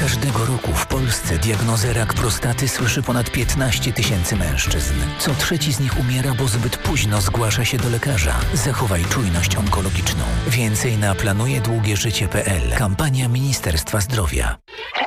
Każdego roku w Polsce diagnozę rak prostaty słyszy ponad 15 000 mężczyzn. Co trzeci z nich umiera, bo zbyt późno zgłasza się do lekarza. Zachowaj czujność onkologiczną. Więcej na planujedługieżycie.pl. Kampania Ministerstwa Zdrowia.